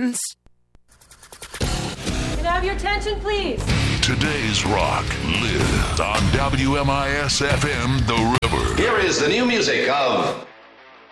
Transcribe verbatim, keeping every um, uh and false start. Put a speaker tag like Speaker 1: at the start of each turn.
Speaker 1: friends.
Speaker 2: Can I have your attention, please?
Speaker 3: Today's rock lives on W M I S F M The River.
Speaker 4: Here is the new music of